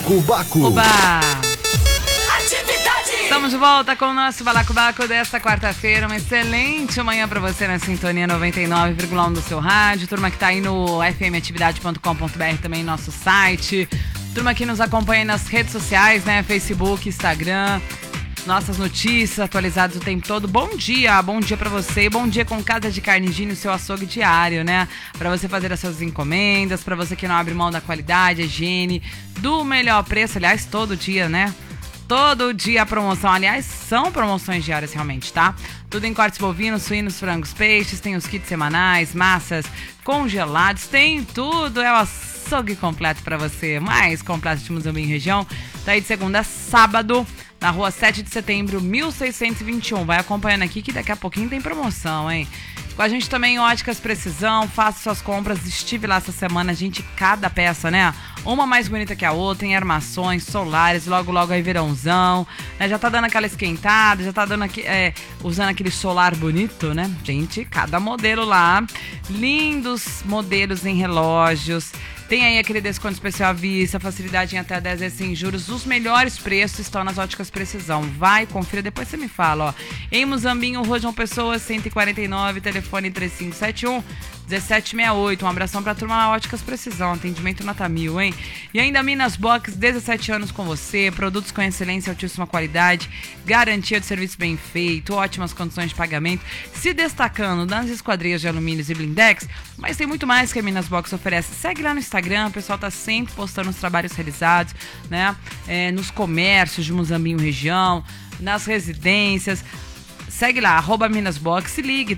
Balacobaco. Oba! Estamos de volta com o nosso Balacobaco desta quarta-feira. Uma excelente manhã para você na sintonia 99,1 do seu rádio. Turma que tá aí no fmatividade.com.br, também nosso site. Turma que nos acompanha nas redes sociais, né? Facebook, Instagram. Nossas notícias atualizadas o tempo todo. Bom dia para você. Bom dia com Casa de Carne Gini, o seu açougue diário, né? Para você fazer as suas encomendas, para você que não abre mão da qualidade, a higiene, do melhor preço. Aliás, todo dia, né? Todo dia a promoção. Aliás, são promoções diárias realmente, tá? Tudo em cortes bovinos, suínos, frangos, peixes. Tem os kits semanais, massas, congelados. Tem tudo. É o açougue completo para você. Mais completo de Muzambinho região. Tá aí de segunda a sábado, na rua 7 de setembro, 1621. Vai acompanhando aqui que daqui a pouquinho tem promoção, hein? Com a gente também Óticas Precisão, faça suas compras. Estive lá essa semana, gente, cada peça, né? Uma mais bonita que a outra, em armações, solares, logo aí verãozão, né? Já tá dando aquela esquentada, já tá dando usando aquele solar bonito, né? Gente, cada modelo lá, lindos modelos em relógios. Tem aí aquele desconto especial à vista, facilidade em até 10 vezes sem juros. Os melhores preços estão nas Óticas Precisão. Vai, confira, depois você me fala, ó. Em Muzambinho, Rua João Pessoa, 149, telefone 3571-1768. Um abração pra turma na Óticas Precisão, atendimento nota 1000, hein? E ainda Minas Box, 17 anos com você, produtos com excelência e altíssima qualidade, garantia de serviço bem feito, ótimas condições de pagamento, se destacando nas esquadrias de alumínios e blindex, mas tem muito mais que a Minas Box oferece. Segue lá no Instagram, o pessoal tá sempre postando os trabalhos realizados, né? Nos comércios de Muzambinho região, nas residências. Segue lá, @MinasBox, se ligue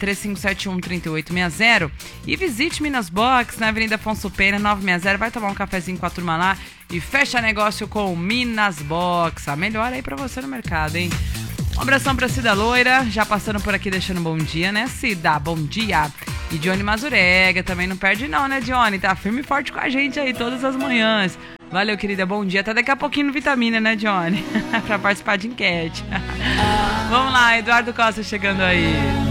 3571-3860 e visite Minas Box na Avenida Afonso Pena 960. Vai tomar um cafezinho com a turma lá e fecha negócio com Minas Box. A melhor aí pra você no mercado, hein? Um abração pra Cida Loira, já passando por aqui deixando um bom dia, né, Cida? Bom dia. E Johnny Mazurega, também não perde não, né, Johnny? Tá firme e forte com a gente aí todas as manhãs. Valeu, querida, bom dia. Até daqui a pouquinho no Vitamina, né, Johnny? Pra participar de enquete. Vamos lá, Eduardo Costa chegando aí.